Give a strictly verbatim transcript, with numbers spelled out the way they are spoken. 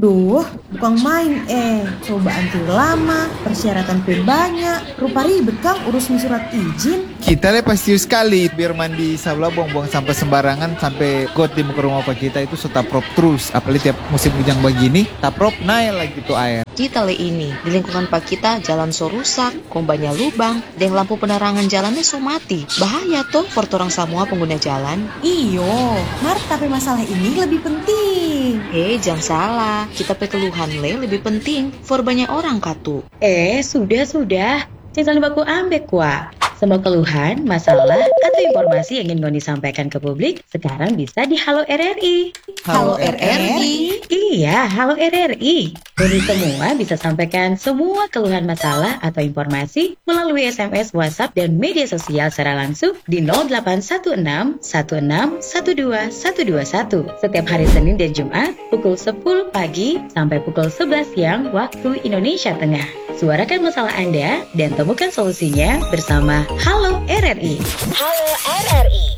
Duh, bukan main eh. Coba anti lama, persyaratan pun banyak. Rupa ribet Kang urusin surat izin. Kita le pasti sekali biar mandi sabla buang-buang sampah sembarangan sampai got di muka rumah pak kita itu so taprop terus. Apalagi tiap musim hujan begini, taprop naik lagi tuh air. Kita le ini, di lingkungan pak kita jalan so rusak, kombanya lubang, dan lampu penerangan jalannya so mati. Bahaya tuh for orang semua pengguna jalan. Iyo, Mar, tapi masalah ini lebih penting. Eh, jangan salah, kita pe keluhan le lebih penting for banyak orang katu. Eh, sudah-sudah, jangan baku ambek wah. Semua keluhan, masalah, atau informasi yang ingin Ngoni sampaikan ke publik sekarang bisa di Halo R R I. Halo R R I? Iya, Halo R R I. Ngoni semua bisa sampaikan semua keluhan masalah atau informasi melalui S M S, WhatsApp, dan media sosial secara langsung di nol delapan satu enam satu enam satu dua satu dua satu setiap hari Senin dan Jumat pukul sepuluh pagi sampai pukul sebelas siang waktu Indonesia Tengah. Suarakan masalah Anda dan temukan solusinya bersama Halo R R I. Halo R R I.